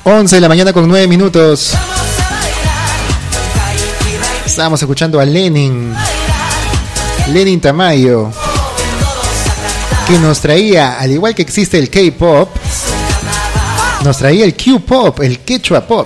11 de la mañana con 9 minutos. Estábamos escuchando a Lenin Tamayo, que nos traía, al igual que existe el K-pop, nos traía el Q-pop, el Quechua pop.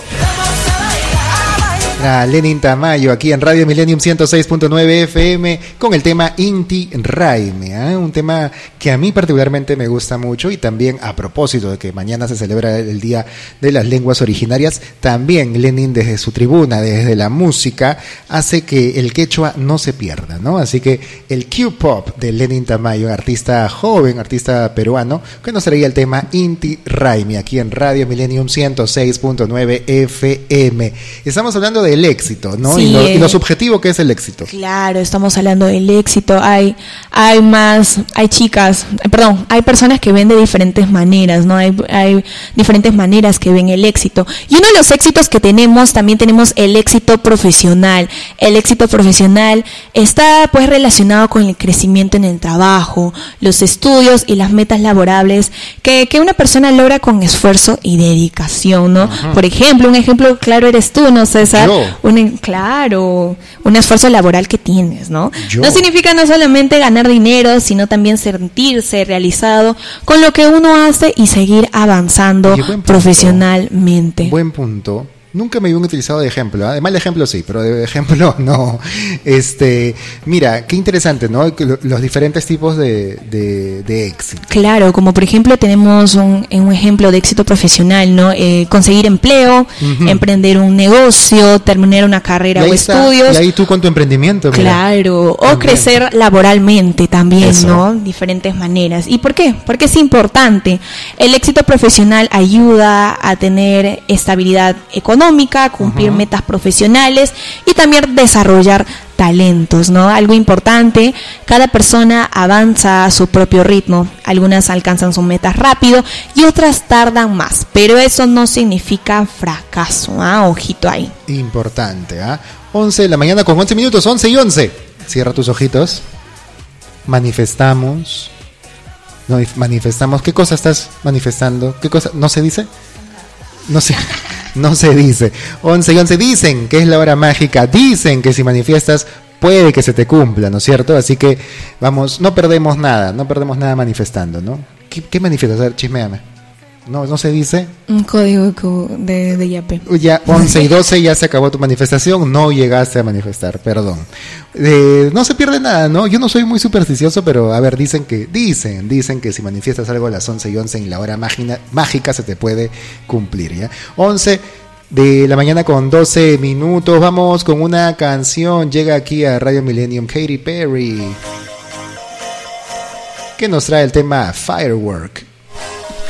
Lenin Tamayo aquí en Radio Millennium 106.9 FM con el tema Inti Raymi, un tema que a mí particularmente me gusta mucho, y también a propósito de que mañana se celebra el Día de las Lenguas Originarias, también Lenin desde su tribuna, desde la música, hace que el quechua no se pierda, ¿no? Así que el Q-pop de Lenin Tamayo, artista joven, artista peruano, que nos traía el tema Inti Raymi aquí en Radio Millennium 106.9 FM. Estamos hablando del éxito, ¿no? Sí, y lo subjetivo que es el éxito. Claro, estamos hablando del éxito. Hay personas que ven de diferentes maneras, ¿no? Hay diferentes maneras que ven el éxito. Y uno de los éxitos que tenemos, también tenemos el éxito profesional. El éxito profesional está pues relacionado con el crecimiento en el trabajo, los estudios y las metas laborables que una persona logra con esfuerzo y dedicación, ¿no? Uh-huh. Por ejemplo, un ejemplo claro eres tú, ¿no, César? Un esfuerzo laboral que tienes, ¿no? No significa no solamente ganar dinero, sino también sentirse realizado con lo que uno hace y seguir avanzando profesionalmente. Buen punto. Nunca me habían utilizado de ejemplo, de mal ejemplo sí, pero de ejemplo no. Mira, qué interesante, ¿no? Los diferentes tipos de éxito. Claro, como por ejemplo tenemos un ejemplo de éxito profesional, ¿no? Conseguir empleo, uh-huh, emprender un negocio, terminar una carrera o estudios. Y ahí tú con tu emprendimiento. Mira. Claro, o también crecer laboralmente también, eso, ¿no? Diferentes maneras. ¿Y por qué? Porque es importante. El éxito profesional ayuda a tener estabilidad económica, cumplir uh-huh metas profesionales y también desarrollar talentos, ¿no? Algo importante, cada persona avanza a su propio ritmo. Algunas alcanzan sus metas rápido y otras tardan más, pero eso no significa fracaso, ojito ahí. Importante, 11 de la mañana con 11 minutos, 11 y 11. Cierra tus ojitos. Manifestamos. No, manifestamos. ¿Qué cosa estás manifestando? ¿Qué cosa? ¿No se dice? No sé. No se dice. 11 y 11 dicen que es la hora mágica. Dicen que si manifiestas puede que se te cumpla, ¿no es cierto? Así que vamos, no perdemos nada manifestando, ¿no? ¿Qué manifiestas? A ver, chisméame. No se dice. Un código de IAP. Ya 11 y 12 ya se acabó tu manifestación, no llegaste a manifestar, perdón. No se pierde nada, ¿no? Yo no soy muy supersticioso, pero a ver, dicen que si manifiestas algo a las 11 y 11 en la hora mágica se te puede cumplir, ¿ya? 11 de la mañana con 12 minutos, vamos con una canción, llega aquí a Radio Millennium Katy Perry, que nos trae el tema Firework.